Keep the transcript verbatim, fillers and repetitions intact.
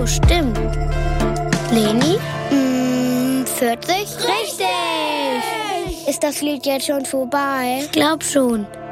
stimmt. Leni? Mm, vierzig? Richtig! Ist das Lied jetzt schon vorbei? Ich glaub schon.